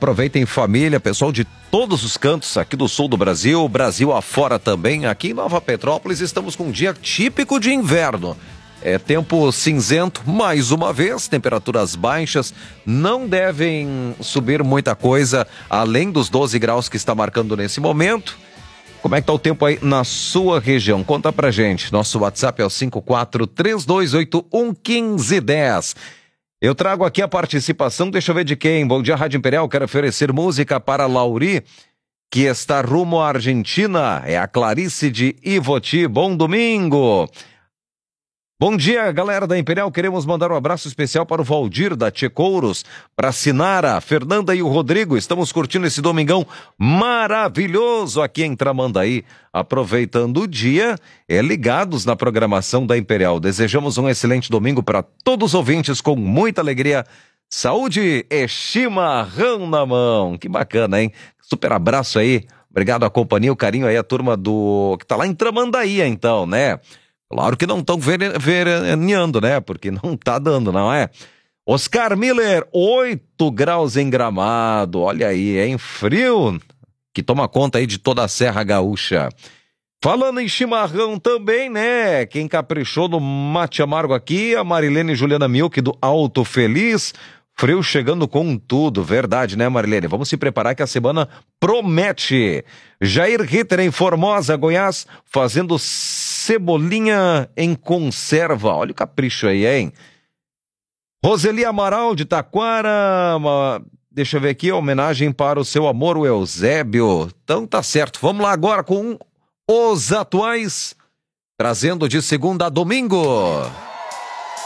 Aproveitem família, pessoal de todos os cantos aqui do sul do Brasil, Brasil afora também. Aqui em Nova Petrópolis estamos com um dia típico de inverno. É tempo cinzento, mais uma vez, temperaturas baixas, não devem subir muita coisa, além dos 12 graus que está marcando nesse momento. Como é que tá o tempo aí na sua região? Conta pra gente. Nosso WhatsApp é o 5432811510. Eu trago aqui a participação, deixa eu ver de quem. Bom dia, Rádio Imperial, quero oferecer música para Lauri, que está rumo à Argentina. É a Clarice de Ivoti. Bom domingo. Bom dia, galera da Imperial. Queremos mandar um abraço especial para o Valdir da Tchecouros, para a Sinara, a Fernanda e o Rodrigo. Estamos curtindo esse domingão maravilhoso aqui em Tramandaí. Aproveitando o dia, ligados na programação da Imperial. Desejamos um excelente domingo para todos os ouvintes com muita alegria, saúde e chimarrão na mão. Que bacana, hein? Super abraço aí. Obrigado a companhia, o carinho aí, a turma que tá lá em Tramandaí, então, né? Claro que não estão veraneando, né? Porque não tá dando, não é? Oscar Miller, 8 graus em Gramado. Olha aí, é em frio, que toma conta aí de toda a Serra Gaúcha. Falando em chimarrão também, né? Quem caprichou no mate amargo aqui, a Marilene Juliana Milk do Alto Feliz. Frio chegando com tudo, verdade, né, Marilene? Vamos se preparar que a semana promete. Jair Ritter em Formosa, Goiás, fazendo cebolinha em conserva. Olha o capricho aí, hein? Roseli Amaral de Taquara, deixa eu ver aqui, homenagem para o seu amor, o Eusébio. Então tá certo, vamos lá agora com os atuais, trazendo de segunda a domingo.